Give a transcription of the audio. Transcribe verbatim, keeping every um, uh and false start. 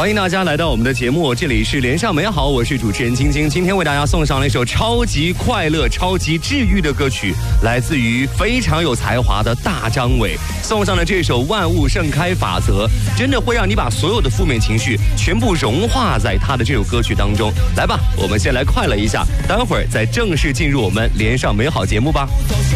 欢迎大家来到我们的节目，这里是连上美好，我是主持人晶晶。今天为大家送上了一首超级快乐、超级治愈的歌曲，来自于非常有才华的大张伟，送上了这首《万物盛开法则》，真的会让你把所有的负面情绪全部融化在他的这首歌曲当中。来吧，我们先来快乐一下，待会儿再正式进入我们连上美好节目吧。